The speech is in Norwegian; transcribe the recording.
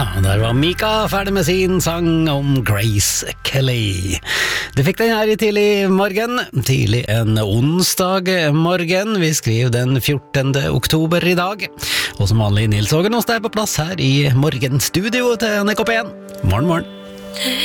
Der var Mika ferdig med sin sang om Grace Kelly. Du fikk den her i tidlig morgen, tidlig en onsdag morgen. Vi skriver den 14. oktober i dag. Og som vanlig Nils Hågen hos deg på plass her i morgenstudio til NRK1. Morgen, morgen.